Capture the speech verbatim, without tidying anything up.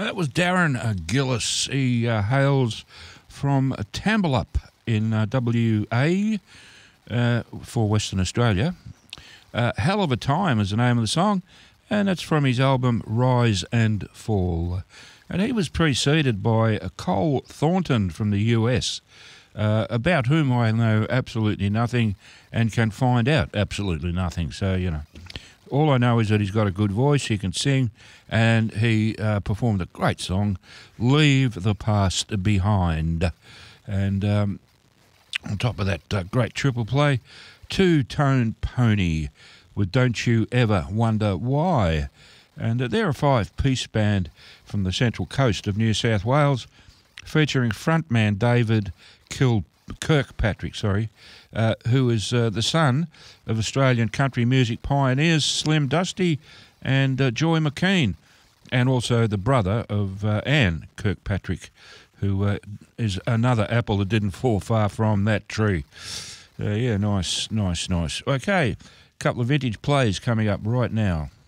That was Darren uh, Gillis. He uh, hails from Tambalup in uh, W A uh, for Western Australia. Uh, Hell of a Time is the name of the song, and that's from his album Rise and Fall. And he was preceded by uh, Cole Thornton from the U S, uh, about whom I know absolutely nothing and can find out absolutely nothing. So, you know, all I know is that he's got a good voice, he can sing, and he uh, performed a great song, Leave the Past Behind. And um, on top of that uh, great triple play, Two Tone Pony with Don't You Ever Wonder Why. And uh, they're a five-piece band from the central coast of New South Wales, featuring frontman David Kil- Kirkpatrick, sorry, uh, who is uh, the son of Australian country music pioneers Slim Dusty and uh, Joy McKean, and also the brother of uh, Anne Kirkpatrick, who uh, is another apple that didn't fall far from that tree. Uh, yeah, nice, nice, nice. Okay, a couple of vintage plays coming up right now.